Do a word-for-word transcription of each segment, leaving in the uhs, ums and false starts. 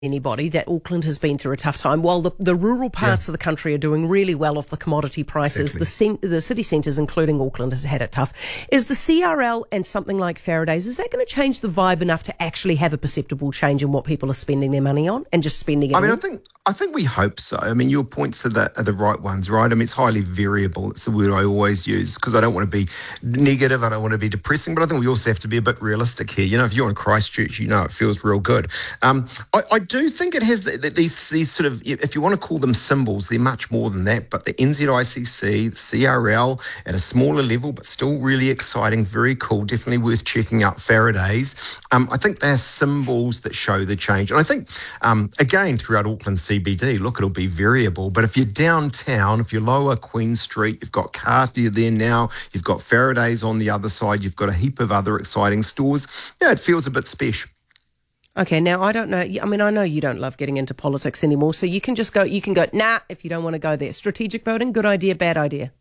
anybody that Auckland has been through a tough time. While the, the rural parts yeah. of the country are doing really well off the commodity prices, exactly. the, the city centres, including Auckland, has had it tough. Is the C R L and something like Faraday's, is that going to change the vibe enough to actually have a perceptible change in what people are spending their money on and just spending it I mean, on? I think I think we hope so. I mean, your points are the, are the right ones, right? I mean, it's highly variable. It's the word I always use because I don't want to be negative. I don't want to be depressing, but I think we also have to be a bit realistic here. You know, if you're in Christchurch, you know it feels real good. Um, I, I do think it has the, the, these these sort of, if you want to call them symbols, they're much more than that. But the N Z I C C, the C R L at a smaller level, but still really exciting, very cool, definitely worth checking out Faraday's. Um, I think they're symbols that show the change. And I think, um, again, throughout Auckland C B D, look, it'll be variable. But if you're downtown, if you're lower Queen Street, you've got Cartier there now, you've got Faraday's on the other side, you've got a heap of other exciting stores. Yeah, it feels a bit special. Okay, now I don't know. I mean, I know you don't love getting into politics anymore, so you can just go, you can go, nah, if you don't want to go there. Strategic voting, good idea, bad idea?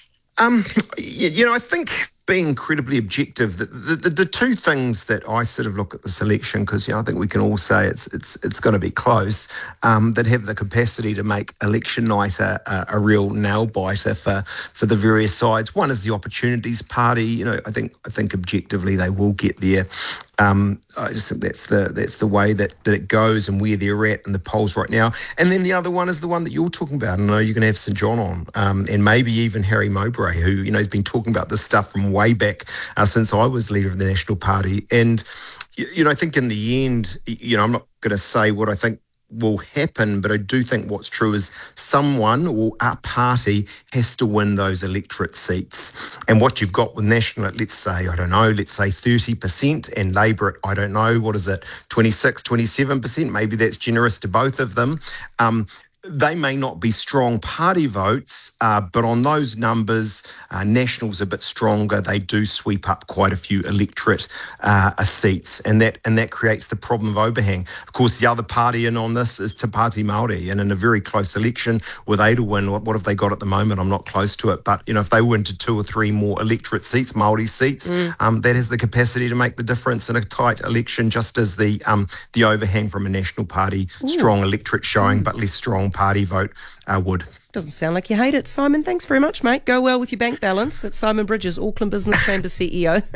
Um, you, you know, I think being incredibly objective, the, the, the two things that I sort of look at this election, because, you know, I think we can all say it's it's it's going to be close, um, that have the capacity to make election night a, a, a real nail biter for, for the various sides. One is the Opportunities Party. You know, I think I think objectively they will get there. Um, I just think that's the that's the way that, that it goes and where they're at in the polls right now. And then the other one is the one that you're talking about. And I know you're going to have St John on, um, and maybe even Harry Mowbray, who, you know, has been talking about this stuff from way back uh, since I was leader of the National Party. And, you, you know, I think in the end, you know, I'm not going to say what I think will happen, but I do think what's true is someone or a party has to win those electorate seats. And what you've got with National, let's say, I don't know, let's say thirty percent, and Labour at, I don't know, what is it, twenty-six, twenty-seven percent, maybe that's generous to both of them. Um, They may not be strong party votes, uh, but on those numbers, uh, National's a bit stronger. They do sweep up quite a few electorate uh, seats, and that and that creates the problem of overhang. Of course, the other party in on this is Te Pāti Māori, and in a very close election, were they to win, what, what have they got at the moment? I'm not close to it, but, you know, if they win to two or three more electorate seats, Māori seats, mm. um, that has the capacity to make the difference in a tight election, just as the um, the overhang from a National Party, Ooh. strong electorate showing, mm. but less strong party vote uh, would. Doesn't sound like you hate it, Simon. Thanks very much, mate. Go well with your bank balance. It's Simon Bridges, Auckland Business Chamber C E O.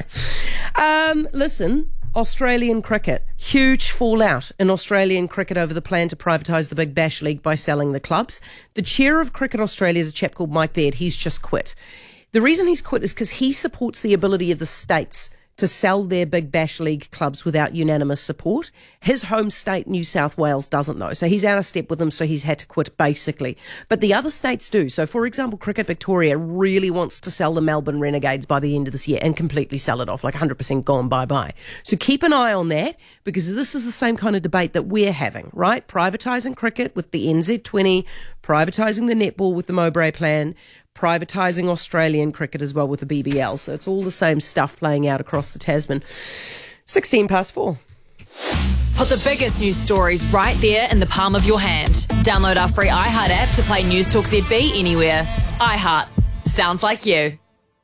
um, listen, Australian cricket. Huge fallout in Australian cricket over the plan to privatise the Big Bash League by selling the clubs. The chair of Cricket Australia is a chap called Mike Baird. He's just quit. The reason he's quit is because he supports the ability of the states to sell their Big Bash League clubs without unanimous support. His home state, New South Wales, doesn't though. So he's out of step with them, so he's had to quit basically. But the other states do. So for example, Cricket Victoria really wants to sell the Melbourne Renegades by the end of this year and completely sell it off, like one hundred percent gone bye-bye. So keep an eye on that, because this is the same kind of debate that we're having, right? Privatising cricket with the N Z twenty, privatising the netball with the Mowbray plan, privatising Australian cricket as well with the B B L. So it's all the same stuff playing out across the Tasman. sixteen past four. Put the biggest news stories right there in the palm of your hand. Download our free iHeart app to play News Talk Z B anywhere. iHeart. Sounds like you.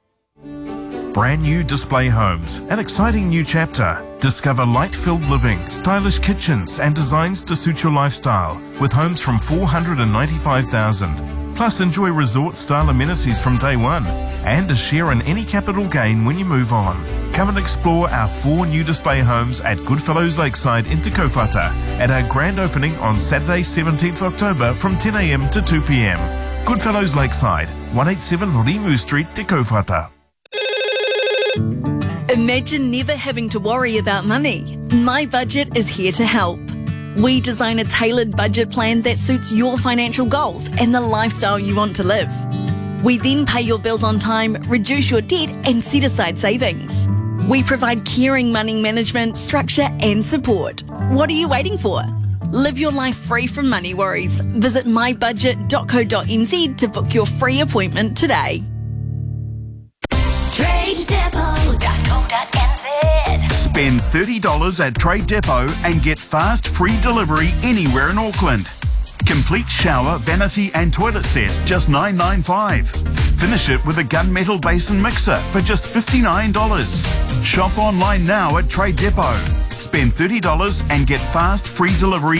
Brand new Display Homes, an exciting new chapter. Discover light-filled living, stylish kitchens and designs to suit your lifestyle, with homes from four hundred ninety-five thousand dollars. Plus, enjoy resort-style amenities from day one and a share in any capital gain when you move on. Come and explore our four new display homes at Goodfellows Lakeside in Te Kaupata at our grand opening on Saturday, seventeenth of October from ten a m to two p m. Goodfellows Lakeside, one eighty-seven Rimu Street, Te Kaupata. Imagine never having to worry about money. My Budget is here to help. We design a tailored budget plan that suits your financial goals and the lifestyle you want to live. We then pay your bills on time, reduce your debt and set aside savings. We provide caring money management, structure and support. What are you waiting for? Live your life free from money worries. Visit my budget dot co dot n z to book your free appointment today. trade depot dot co dot n z. Spend thirty dollars at Trade Depot and get fast free delivery anywhere in Auckland. Complete shower, vanity and toilet set, just nine ninety-five. Finish it with a gunmetal basin mixer for just fifty-nine dollars. Shop online now at Trade Depot. Spend thirty dollars and get fast free delivery